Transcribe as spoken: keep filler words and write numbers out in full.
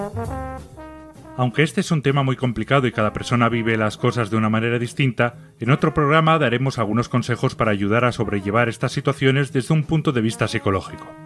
Aunque este es un tema muy complicado y cada persona vive las cosas de una manera distinta, en otro programa daremos algunos consejos para ayudar a sobrellevar estas situaciones desde un punto de vista psicológico.